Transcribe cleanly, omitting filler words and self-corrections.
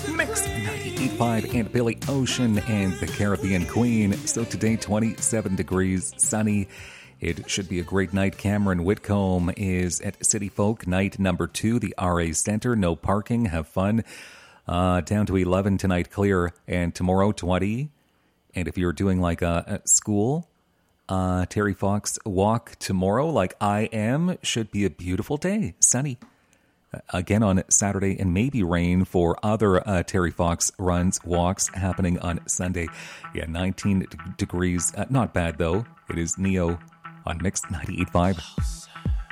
Mix 98.5 and Billy Ocean and the Caribbean Queen. So today, 27 degrees, sunny. It should be a great night. Cameron Whitcomb is at City Folk, night number 2, the RA Center. No parking. Have fun. Down to 11 tonight, clear. And tomorrow, 20. And if you're doing like a school, Terry Fox walk tomorrow, like I am, should be a beautiful day. Sunny. Again on Saturday, and maybe rain for other Terry Fox runs, walks happening on Sunday. Yeah, 19 degrees. Not bad, though. It is Neo on Mix 98.5.